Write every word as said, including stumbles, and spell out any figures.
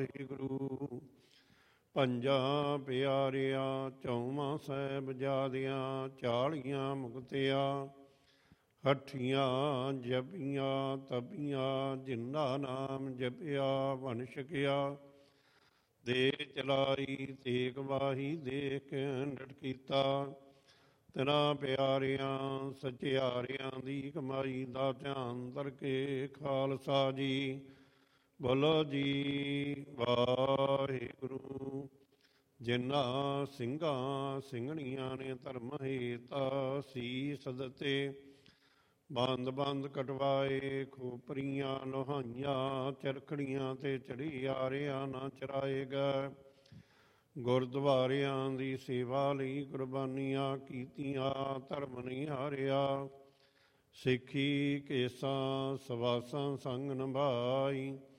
ਵਾਹਿਗੁਰੂ। ਪੰਜਾਂ ਪਿਆਰਿਆਂ ਚੌਵਾਂ ਸਾਹਿਬਜ਼ਾਦਿਆਂ ਚਾਲੀਆਂ ਮੁਕਤਿਆਂ ਹੱਠੀਆਂ ਜਪੀਆਂ ਤਪੀਆਂ ਜਿਨ੍ਹਾਂ ਨਾਮ ਜਪਿਆ ਵੰਡ ਛਕਿਆ। ਦੇ ਚਲਾਈ ਤੇਗ ਵਾਹੀ ਦੇਖ ਕੇ ਡਟ ਕੀਤਾ। ਤਿਨਾਂ ਪਿਆਰਿਆਂ ਸਚਿਆਰਿਆਂ ਦੀ ਕਮਾਈ ਦਾ ਧਿਆਨ ਧਰਕੇ ਖਾਲਸਾ ਜੀ ਬੋਲੋ ਜੀ ਵਾਹਿਗੁਰੂ। ਜਿਨ੍ਹਾਂ ਸਿੰਘਾਂ ਸਿੰਘਣੀਆਂ ਨੇ ਧਰਮ ਹੇਤਾ ਸੀਸ ਦਿੱਤੇ, ਬੰਦ ਬੰਦ ਕਟਵਾਏ, ਖੋਪਰੀਆਂ ਲੋਹਾਈਆਂ, ਚਰਖੜੀਆਂ ਤੇ ਚੜਿਆਰਿਆਂ ਨਾ ਚਰਾਏ ਗਏ। ਗੁਰਦੁਆਰਿਆਂ ਦੀ ਸੇਵਾ ਲਈ ਕੁਰਬਾਨੀਆਂ ਕੀਤੀਆਂ, ਧਰਮ ਨਹੀਂ ਹਾਰਿਆ। ਸਿੱਖੀ ਕੇਸਾਂ ਸਵਾਸਾਂ ਸੰਗ ਨਿਭਾਈ,